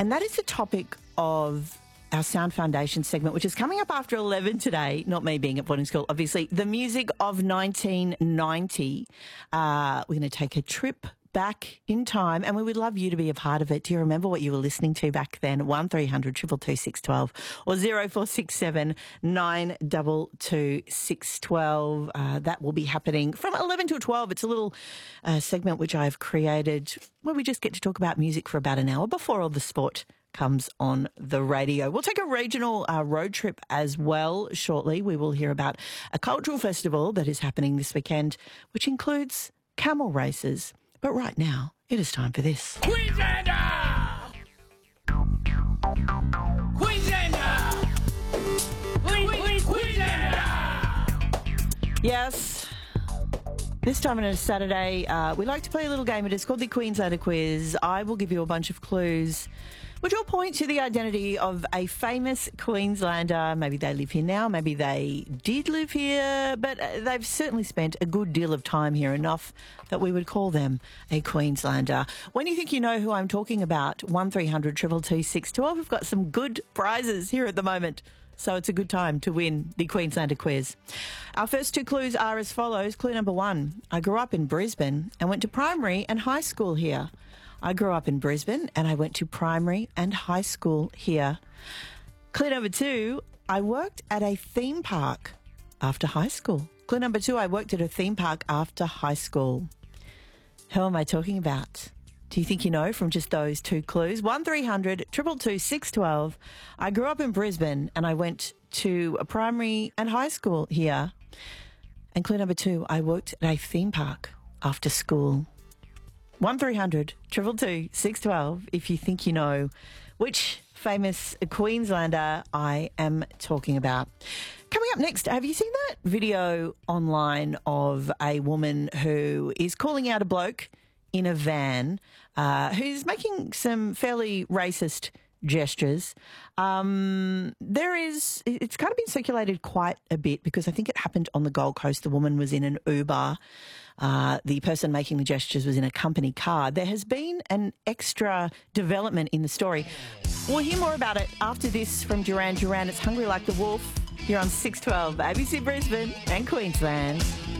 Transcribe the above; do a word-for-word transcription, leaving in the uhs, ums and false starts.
And that is the topic of our Sound Foundation segment, which is coming up after eleven today, not me being at boarding school, obviously. The music of nineteen ninety. Uh, we're going to take a trip back in time, and we would love you to be a part of it. Do you remember what you were listening to back then? one three hundred two two two six one two or zero four six seven nine two two six one two. Uh, that will be happening from eleven till twelve. It's a little uh, segment which I've created where we just get to talk about music for about an hour before all the sport comes on the radio. We'll take a regional uh, road trip as well shortly. We will hear about a cultural festival that is happening this weekend, which includes camel races. But right now, it is time for this. Queenslander! Queenslander! Queen, Queen, Queenslander! Yes. This time on a Saturday, uh, we like to play a little game. It is called the Queenslander Quiz. I will give you a bunch of clues, which will point to the identity of a famous Queenslander. Maybe they live here now, maybe they did live here, but they've certainly spent a good deal of time here, enough that we would call them a Queenslander. When you think you know who I'm talking about, one three hundred two two two six one two. We've got some good prizes here at the moment, so it's a good time to win the Queenslander Quiz. Our first two clues are as follows. Clue number one, I grew up in Brisbane and went to primary and high school here. I grew up in Brisbane and I went to primary and high school here. Clue number two, I worked at a theme park after high school. Clue number two, I worked at a theme park after high school. Who am I talking about? Do you think you know from just those two clues? one three hundred two two two six one two. I grew up in Brisbane and I went to a primary and high school here. And clue number two, I worked at a theme park after school. one three hundred two two two six one two if you think you know which famous Queenslander I am talking about. Coming up next, have you seen that video online of a woman who is calling out a bloke in a van uh, who's making some fairly racist gestures? Um, there is, it's kind of been circulated quite a bit because I think it happened on the Gold Coast. The woman was in an Uber. Uh, the person making the gestures was in a company car. There has been an extra development in the story. We'll hear more about it after this from Duran Duran. It's Hungry Like the Wolf here on six twelve A B C Brisbane and Queensland.